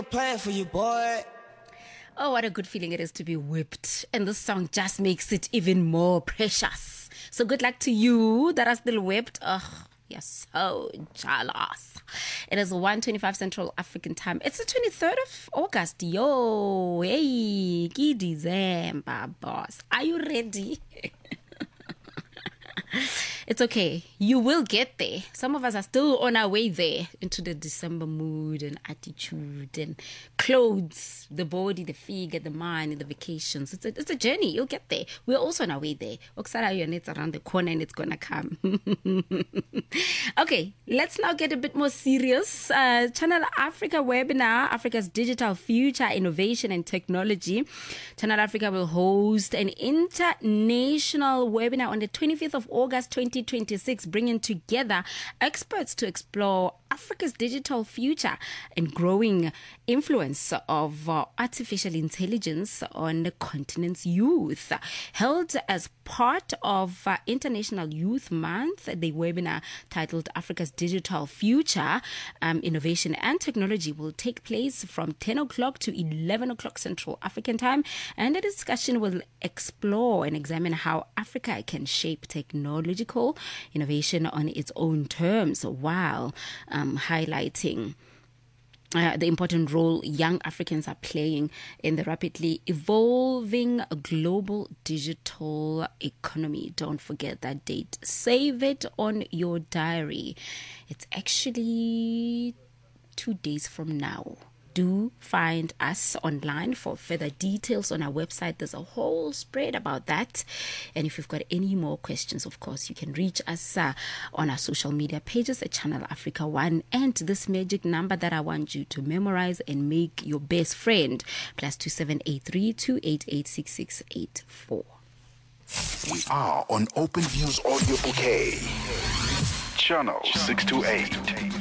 Playing for you, boy. Oh, what a good feeling it is to be whipped. And this song just makes it even more precious. So good luck to you that are still whipped. Ugh, you're so jealous. It is 1:25 Central African Time. It's the 23rd of August. Yo, hey, ki December, boss. Are you ready? It's okay. You will get there. Some of us are still on our way there into the December mood and attitude and clothes, the body, the figure, the mind, the vacations. It's a journey. You'll get there. We're also on our way there. Oksara Yonet's around the corner and it's gonna come. Okay, let's now get a bit more serious. Channel Africa webinar, Africa's Digital Future, Innovation and Technology. Channel Africa will host an international webinar on the 25th of August 2026, bringing together experts to explore Africa's digital future and growing influence of artificial intelligence on the continent's youth. Held as part of International Youth Month, the webinar titled Africa's Digital Future, Innovation and Technology will take place from 10 o'clock to 11 o'clock Central African Time, and the discussion will explore and examine how Africa can shape technological innovation on its own terms while highlighting the important role young Africans are playing in the rapidly evolving global digital economy. Don't forget that date. Save it on your diary. It's actually 2 days from now. Do find us online for further details on our website. There's a whole spread about that. And if you've got any more questions, of course, you can reach us on our social media pages at Channel Africa One. And this magic number that I want you to memorize and make your best friend, +2783 288 6684. We are on Open Views Audio Bouquet. Channel 628.